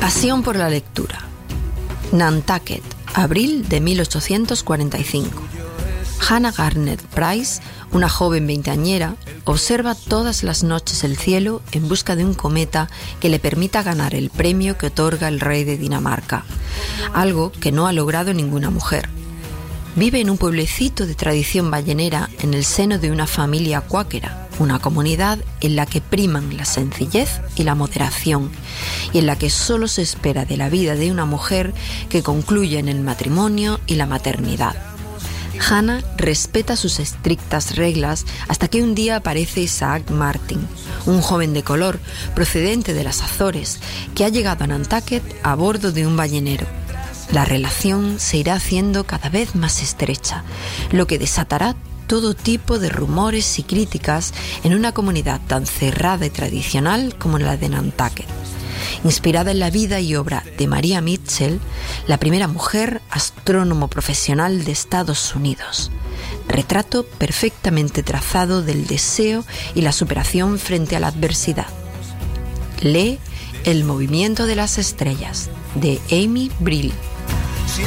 Pasión por la lectura. Nantucket, abril de 1845. Hannah Garner Price, una joven veinteañera, observa todas las noches el cielo en busca de un cometa que le permita ganar el premio que otorga el rey de Dinamarca, algo que no ha logrado ninguna mujer. Vive en un pueblecito de tradición ballenera en el seno de una familia cuáquera, una comunidad en la que priman la sencillez y la moderación, y en la que solo se espera de la vida de una mujer que concluya en el matrimonio y la maternidad. Hannah respeta sus estrictas reglas hasta que un día aparece Isaac Martin, un joven de color procedente de las Azores que ha llegado a Nantucket a bordo de un ballenero. La relación se irá haciendo cada vez más estrecha, lo que desatará todo tipo de rumores y críticas en una comunidad tan cerrada y tradicional como la de Nantucket. Inspirada en la vida y obra de Maria Mitchell, la primera mujer astrónomo profesional de Estados Unidos. Retrato perfectamente trazado del deseo y la superación frente a la adversidad. Lee El movimiento de las estrellas, de Amy Brill.